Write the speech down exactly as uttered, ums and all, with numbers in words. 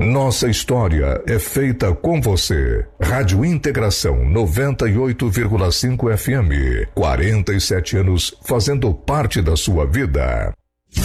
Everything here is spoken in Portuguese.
Nossa história é feita com você. Rádio Integração noventa e oito vírgula cinco F M. quarenta e sete anos fazendo parte da sua vida.